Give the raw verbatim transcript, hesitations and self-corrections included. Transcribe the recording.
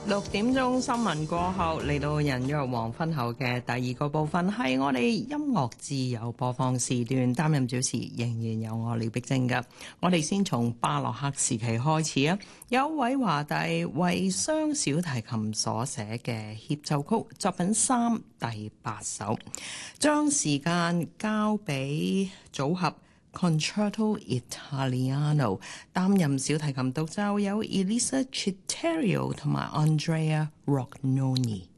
六點鐘新聞過後，嚟到人約黃昏後嘅第二個部分，係我哋音樂自由播放時段，擔任主持仍然有我廖碧晶嘅。我哋先從巴洛克時期開始啊，有韋華第為雙小提琴所寫嘅協奏曲作品三第八首，將時間交俾組合Concerto Italiano 擔任小提琴獨奏有 Elisa Citterio 同埋 Andrea Rognoni。